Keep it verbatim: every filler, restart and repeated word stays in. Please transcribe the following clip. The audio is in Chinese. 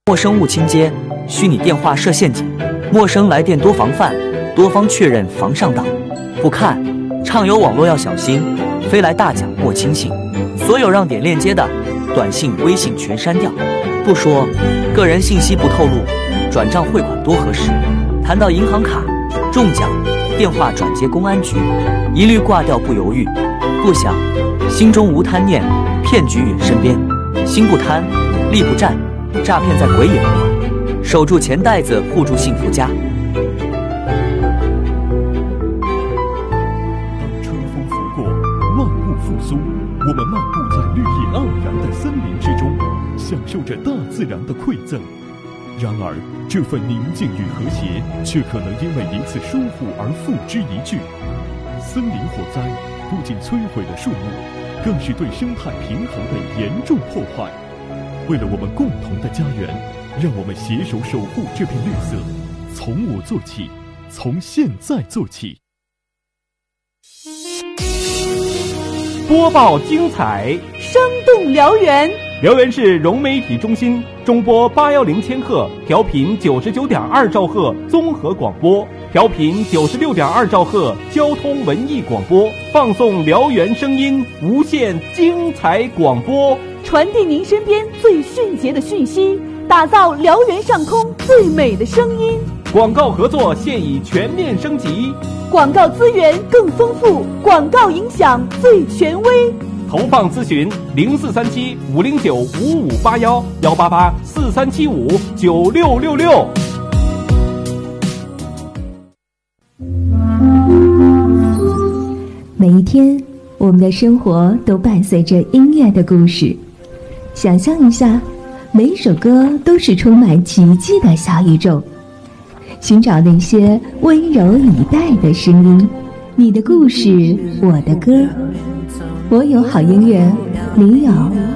陌生勿倾接，虚拟电话设陷阱，陌生来电多防范，多方确认防上当。不看，畅游网络要小心，飞来大奖莫轻信。所有让点链接的短信、微信全删掉。不说，个人信息不透露，转账汇款多核实。谈到银行卡、中奖、电话转接公安局，一律挂掉不犹豫。不想，心中无贪念，骗局远身边。心不贪，力不战。诈骗在鬼影里，守住钱袋子，护住幸福家。 当春风拂过，万物复苏，我们漫步在绿意盎然的森林之中，享受着大自然的馈赠。然而，这份宁静与和谐，却可能因为一次疏忽而付之一炬。森林火灾不仅摧毁了树木，更是对生态平衡的严重破坏。为了我们共同的家园，让我们携手守护这片绿色，从我做起，从现在做起。 播报精彩， 生动辽源。 辽源市融媒体中心中波八幺零千赫，调频九十九点二兆赫综合广播，调频九十六点二兆赫交通文艺广播，放送辽源声音，无限精彩广播。 传递您身边最迅捷的讯息，打造辽源上空最美的声音。 广告合作现已全面升级， 广告资源更丰富，广告影响最权威。 投放咨询零四三七五零九五五八幺幺八八四三七五九六六六。 每一天，我们的生活都伴随着音乐的故事。想象一下，每一首歌都是充满奇迹的小宇宙。寻找那些温柔以待的声音，你的故事，我的歌。我有好音乐，你有